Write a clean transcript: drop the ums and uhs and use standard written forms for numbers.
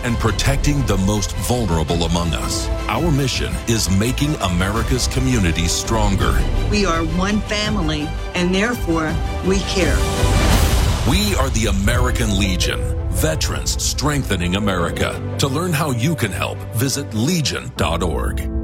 and protecting the most vulnerable among us. Our mission is making America's communities stronger. We are one family, and therefore, we care. We are the American Legion, veterans strengthening America. To learn how you can help, visit legion.org.